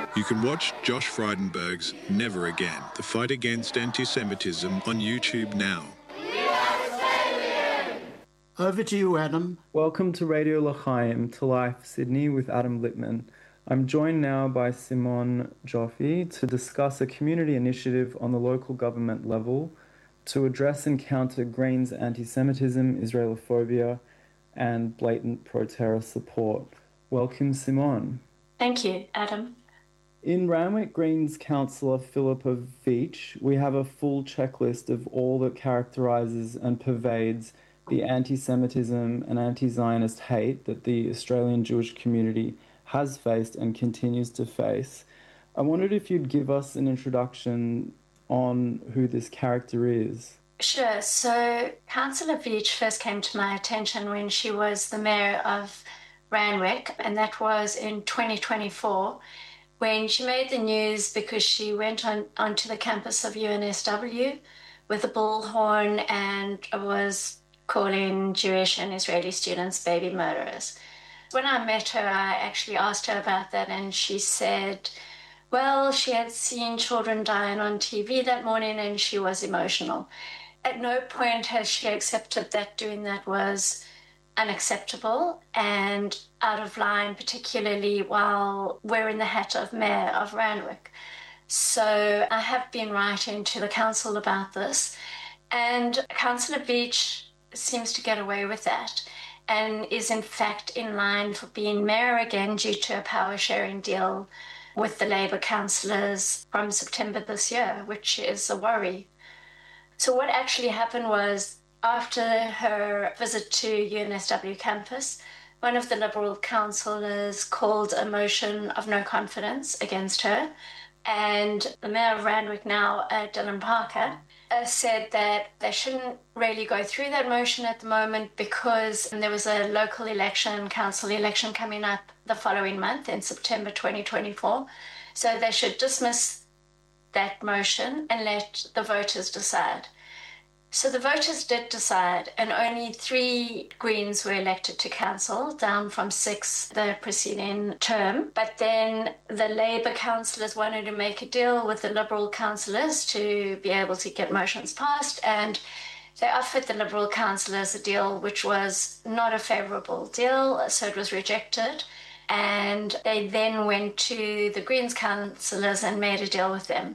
You can watch Josh Frydenberg's Never Again, the fight against anti-Semitism on YouTube now. Over to you, Adam. Welcome to Radio L'Chaim, to Life Sydney with Adam Lippman. I'm joined now by Simon Joffe to discuss a community initiative on the local government level to address and counter Green's anti-Semitism, Israelophobia, and blatant pro-terror support. Welcome, Simon. Thank you, Adam. In Randwick Green's councillor Philippa Veitch, we have a full checklist of all that characterises and pervades the anti-Semitism and anti-Zionist hate that the Australian Jewish community has faced and continues to face. I wondered if you'd give us an introduction on who this character is. Sure. So Councillor Veitch first came to my attention when she was the mayor of Randwick, and that was in 2024. When she made the news because she went onto the campus of UNSW with a bullhorn and was calling Jewish and Israeli students baby murderers. When I met her, I actually asked her about that, and she said, well, she had seen children dying on TV that morning and she was emotional. At no point has she accepted that doing that was unacceptable and out of line, particularly while wearing the hat of Mayor of Randwick. So I have been writing to the council about this, and Councillor Veitch seems to get away with that and is in fact in line for being mayor again due to a power sharing deal with the Labour councillors from September this year, which is a worry. So what actually happened was, after her visit to UNSW campus, one of the Liberal councillors called a motion of no confidence against her, and the Mayor of Randwick now, Dylan Parker, said that they shouldn't really go through that motion at the moment because there was a local election, council election coming up the following month in September 2024. So they should dismiss that motion and let the voters decide. So the voters did decide, and only 3 Greens were elected to council, down from 6 the preceding term. But then the Labour councillors wanted to make a deal with the Liberal councillors to be able to get motions passed, and they offered the Liberal councillors a deal which was not a favourable deal, so it was rejected. And they then went to the Greens councillors and made a deal with them.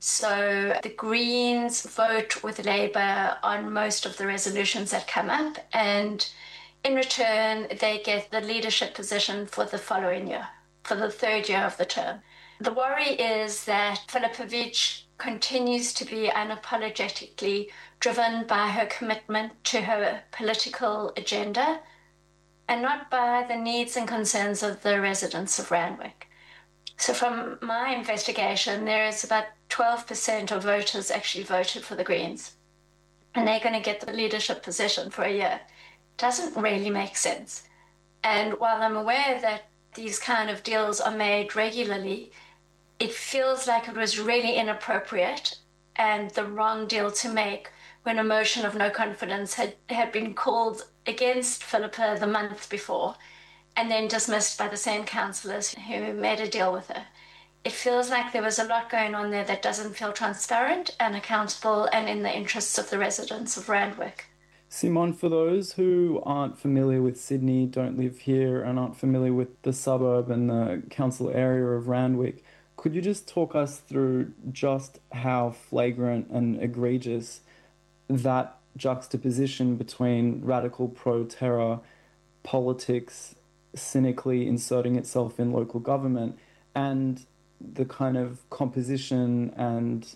So the Greens vote with Labour on most of the resolutions that come up, and in return they get the leadership position for the following year, for the 3rd year of the term. The worry is that Philippa Veitch continues to be unapologetically driven by her commitment to her political agenda and not by the needs and concerns of the residents of Randwick. So from my investigation, there is about 12% of voters actually voted for the Greens, and they're going to get the leadership position for a year. Doesn't really make sense. And while I'm aware that these kind of deals are made regularly, it feels like it was really inappropriate and the wrong deal to make when a motion of no confidence had been called against Philippa the month before and then dismissed by the same councillors who made a deal with her. It feels like there was a lot going on there that doesn't feel transparent and accountable and in the interests of the residents of Randwick. Simon, for those who aren't familiar with Sydney, don't live here, and aren't familiar with the suburb and the council area of Randwick, could you just talk us through just how flagrant and egregious that juxtaposition between radical pro-terror politics cynically inserting itself in local government and the kind of composition and,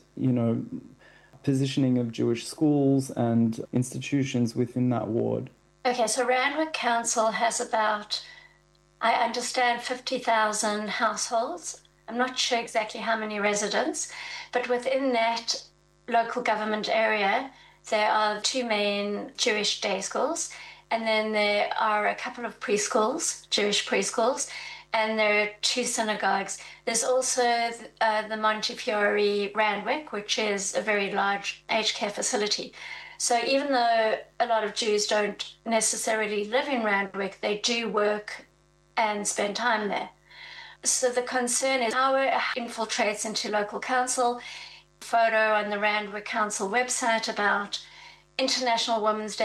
positioning of Jewish schools and institutions within that ward? Okay, so Randwick Council has about, I understand, 50,000 households. I'm not sure exactly how many residents, but within that local government area, there are 2 main Jewish day schools, and then there are a couple of preschools, Jewish preschools, and there are 2 synagogues. There's also the Montefiore Randwick, which is a very large aged care facility. So even though a lot of Jews don't necessarily live in Randwick, they do work and spend time there. So the concern is power infiltrates into local council. Photo on the Randwick Council website about International Women's Day